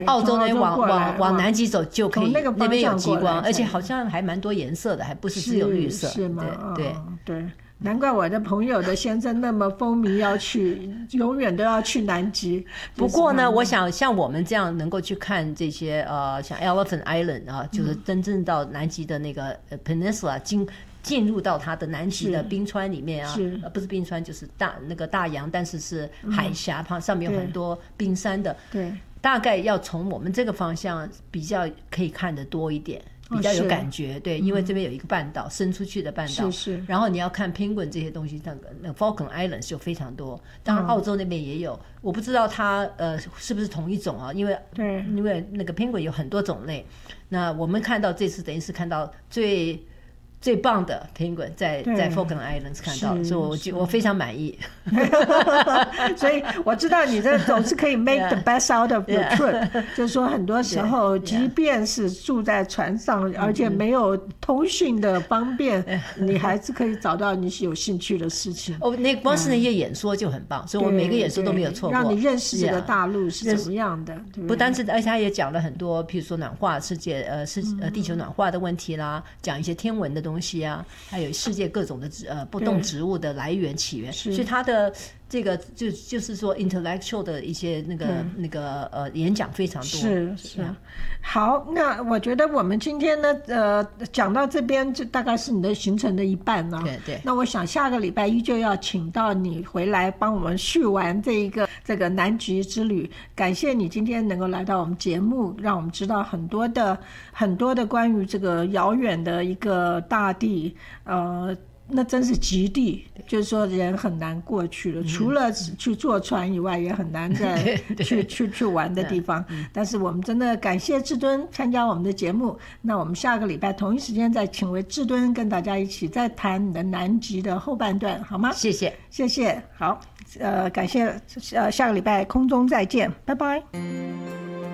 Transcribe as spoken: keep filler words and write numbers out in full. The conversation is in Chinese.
澳洲呢往往往南极走就可以， 那个那边有极光，而且好像还蛮多颜色的，还不是只有绿色。 是吗？ 对、 哦、对。难怪我的朋友的先生那么风靡要去，永远都要去南极。 不过呢，我想像我们这样能够去看这些呃，像 Elephant Island 啊，就是真正到南极的那个 Peninsula 进进入到它的南极的冰川里面啊，呃，不是冰川就是大那个大洋，但是是海峡旁、嗯、上面有很多冰山的。 对， 大概要从我们这个方向比较可以看得多一点。比较有感觉，对，因为这边有一个半岛，伸出去的半岛， 是是。 然后你要看 Penguin 这些东西，那个那 Falkland Islands 就非常多，当然澳洲那边也有，我不知道它呃是不是同一种啊？因为对， 因为那个 Penguin 有很多种类，那我们看到这次等于是看到最。最棒的 penguin 在在 Falkland Islands 看到，所以我就我非常满意。 所以我知道你这总是可以 make the best out of your trip， 就是说很多时候，即便是住在船上，而且没有通讯的方便，你还是可以找到你有兴趣的事情。 哦，那光是那些演说就很棒，所以我每个演说都没有错过， 让你认识这个大陆是怎么样的。 不单是，而且他也讲了很多，譬如说暖化世界，呃，世呃地球暖化的问题啦，讲一些天文的东西。东西啊，还有世界各种的呃不动植物的来源起源，所以它的这个就就是说 intellectual 的一些那个那个呃演讲非常多。 是是。好，那我觉得我们今天呢呃讲到这边就大概是你的行程的一半了。 对对。 那我想下个礼拜依旧要请到你回来帮我们续完这一个这个南极之旅。感谢你今天能够来到我们节目，让我们知道很多的很多的关于这个遥远的一个大地，呃。那真是极地，就是说人很难过去了，除了去坐船以外也很难再去去去玩的地方。但是我们真的感谢志敦参加我们的节目，那我们下个礼拜同一时间再请回志敦跟大家一起再谈你的南极的后半段，好吗？ 谢谢谢谢。好，呃感谢，呃下个礼拜空中再见，拜拜。